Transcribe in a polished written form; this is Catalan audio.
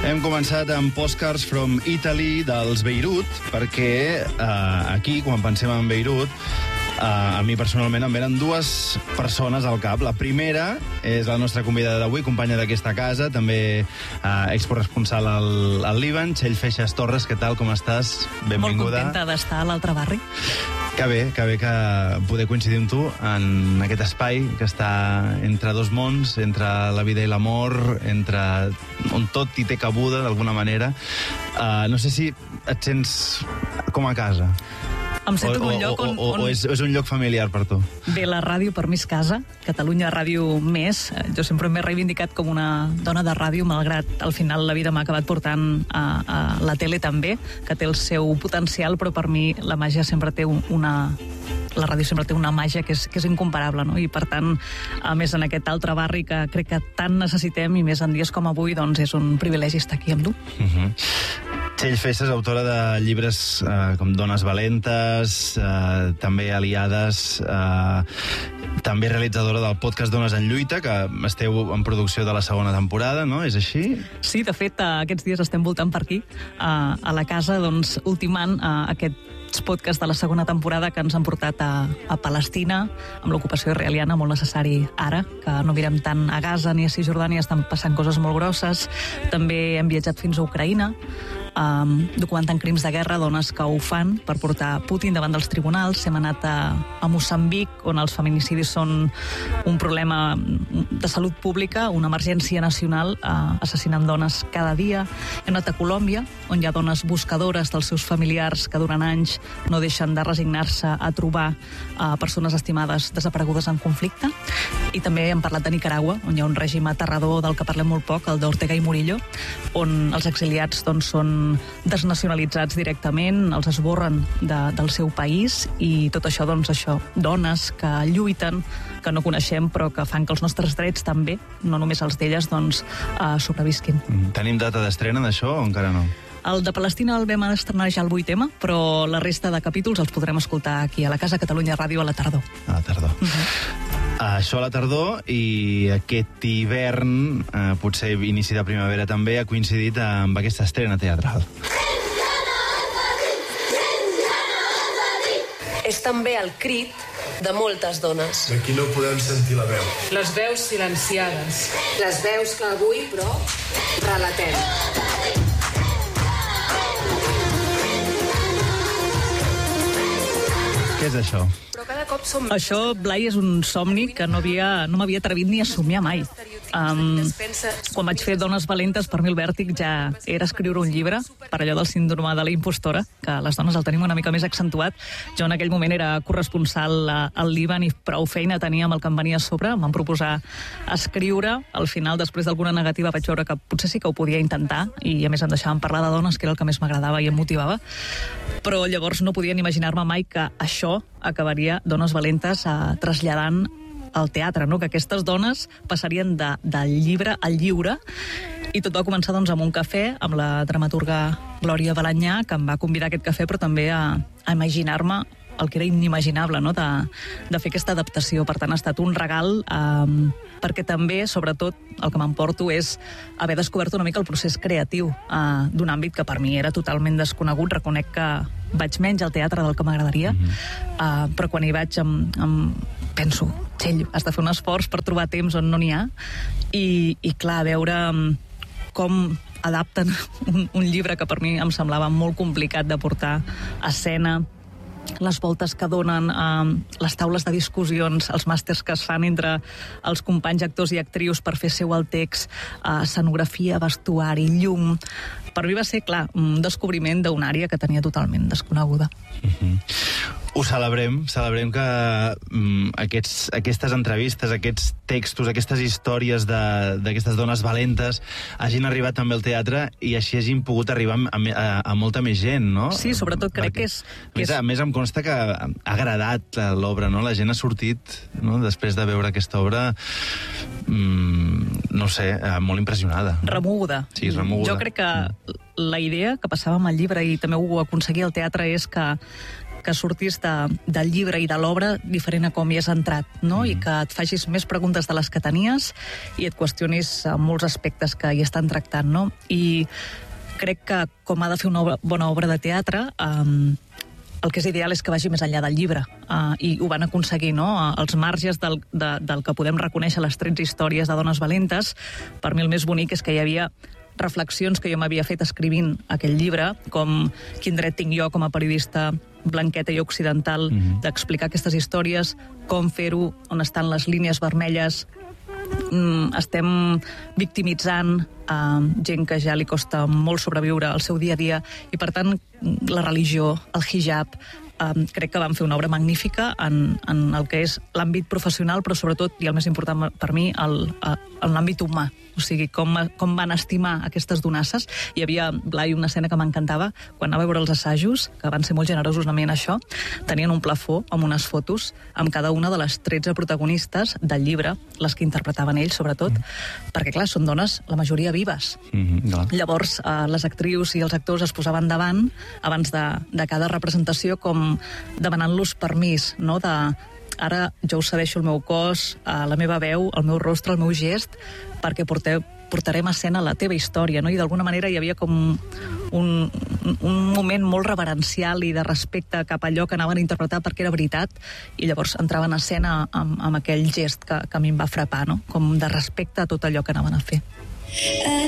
Hem començat amb Postcards from Italy dels Beirut, perquè aquí, quan pensem en Beirut, a mi personalment em venen dues persones al cap. La primera és la nostra convidada d'avui, companya d'aquesta casa, també excorresponsal al Líban, Txell Feixas Torres. Què tal, com estàs? Benvinguda. Molt contenta d'estar a l'altre barri. Que bé que poder coincidir amb tu en aquest espai que està entre dos mons, entre la vida i l'amor, entre on tot hi té cabuda, d'alguna manera. No sé si et sents com a casa. Em sento en un lloc on... O és un lloc familiar per tu? Bé, la ràdio per mi és casa, Catalunya Ràdio més. Jo sempre m'he reivindicat com una dona de ràdio, malgrat al final la vida m'ha acabat portant a la tele també, que té el seu potencial, però per mi la màgia sempre té la ràdio sempre té una màgia que és incomparable, no? I per tant, a més en aquest altre barri que crec que tant necessitem, i més en dies com avui, doncs és un privilegi estar aquí amb tu. Txell Feixas, autora de llibres com Dones valentes, també Aliades, també realitzadora del podcast Dones en lluita, que esteu en producció de la segona temporada, no? És així? Sí, de fet, aquests dies estem voltant per aquí, a la casa, doncs, ultimant aquests podcasts de la segona temporada que ens han portat a Palestina, amb l'ocupació israeliana, molt necessari ara, que no mirem tant a Gaza ni a Cisjordània, estan passant coses molt grosses. També hem viatjat fins a Ucraïna, documentant crims de guerra, dones que ho fan per portar Putin davant dels tribunals. Hem anat a Moçambic, on els feminicidis són un problema de salut pública, una emergència nacional, assassinant dones cada dia. Hem anat a Colòmbia, on hi ha dones buscadores dels seus familiars que durant anys no deixen de resignar-se a trobar persones estimades desaparegudes en conflicte. I també hem parlat de Nicaragua, on hi ha un règim aterrador del que parlem molt poc, el d'Ortega i Murillo, on els exiliats doncs, són desnacionalitzats directament, els esborren del seu país, i tot això, doncs això, dones que lluiten, que no coneixem, però que fan que els nostres drets també, no només els d'elles, doncs sobrevisquin. Tenim data d'estrena d'això o encara no? El de Palestina el vam estrenar ja el 8M, però la resta de capítols els podrem escoltar aquí a la casa Catalunya Ràdio a la tardor. A la tardor. Això a la tardor, i aquest hivern, potser inici de primavera també, ha coincidit amb aquesta estrena teatral. És també el crit de moltes dones. Aquí no podem sentir la veu. Les veus silenciades. Les veus que avui, però, relatem. Què és això? Però cada cop som... Això, Blai, és un somni que no m'havia atrevit ni a somiar mai. Quan vaig fer Dones valentes, per mi el vèrtic ja era escriure un llibre, per allò del síndrome de la impostora, que les dones el tenim una mica més accentuat. Jo en aquell moment era corresponsal al Líban i prou feina tenia amb el que em venia a sobre. Em van proposar escriure. Al final, després d'alguna negativa, vaig veure que potser sí que ho podia intentar, i a més em deixaven parlar de dones, que era el que més m'agradava i em motivava. Però llavors no podia ni imaginar-me mai que això acabaria, Dones valentes, traslladant al teatre, no? Que aquestes dones passarien del llibre al lliure. I tot va començar doncs, amb un cafè amb la dramaturga Glòria Balanyà, que em va convidar a aquest cafè, però també a imaginar-me el que era inimaginable, no? de fer aquesta adaptació. Per tant, ha estat un regal, perquè també, sobretot, el que m'emporto és haver descobert una mica el procés creatiu d'un àmbit que per mi era totalment desconegut. Reconec que vaig menys al teatre del que m'agradaria, però quan hi vaig penso, Txell, has de fer un esforç per trobar temps on no n'hi ha, i clar, veure com adapten un llibre que per mi em semblava molt complicat de portar a escena, les voltes que donen, les taules de discussions, els màsters que es fan entre els companys actors i actrius per fer seu el text, escenografia, vestuari, llum. Per mi va ser, clar, un descobriment d'una àrea que tenia totalment desconeguda. Ho celebrem que aquestes entrevistes, aquests textos, aquestes històries d'aquestes dones valentes hagin arribat també al teatre i així hagin pogut arribar a molta més gent, no? Sí, sobretot crec que és... A més, em consta que ha agradat l'obra, no? La gent ha sortit, no? Després de veure aquesta obra, no sé, molt impressionada. Remoguda. Sí, remoguda. Jo crec que la idea que passava amb el llibre, i també ho aconseguia al teatre, és que que surtis del llibre i de l'obra diferent a com hi has entrat, no? I que et facis més preguntes de les que tenies i et qüestionis molts aspectes que hi estan tractant, no? I crec que com ha de fer una bona obra de teatre, el que és ideal és que vagi més enllà del llibre, i ho van aconseguir, no? Els marges del que podem reconèixer les 13 històries de dones valentes, per mi el més bonic és que hi havia reflexions que jo m'havia fet escrivint aquell llibre, com quin dret tinc jo com a periodista blanqueta i occidental d'explicar aquestes històries, com fer-ho, on estan les línies vermelles. Estem victimitzant gent que ja li costa molt sobreviure al seu dia a dia, i per tant la religió, el hijab, crec que van fer una obra magnífica en el que és l'àmbit professional, però sobretot, i el més important per mi, en l'àmbit humà. O sigui, com van estimar aquestes donasses. Hi havia, Blai, una escena que m'encantava, quan anava a veure els assajos, que van ser molt generosos en això, tenien un plafó amb unes fotos amb cada una de les 13 protagonistes del llibre, les que interpretaven ells, sobretot, perquè, clar, són dones, la majoria vives. Llavors, les actrius i els actors es posaven davant, abans de cada representació, com demanant-los permís, no?, ara jo us cedeixo el meu cos, la meva veu, el meu rostre, el meu gest, perquè portarem a escena la teva història, no? I d'alguna manera hi havia com un moment molt reverencial i de respecte cap a allò que anaven a interpretar perquè era veritat, i llavors entraven a escena amb aquell gest que a mi em va frapar, no? Com de respecte a tot allò que anaven a fer.